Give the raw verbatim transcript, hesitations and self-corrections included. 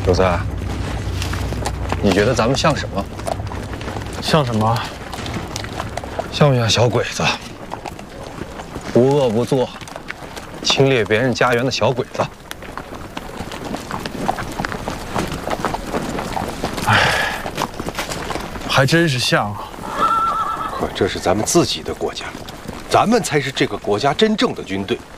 有才，你觉得咱们像什么？ 像什么？ 像不像小鬼子？无恶不作，侵略别人家园的小鬼子。 哎，还真是像啊。 可这是咱们自己的国家，咱们才是这个国家真正的军队。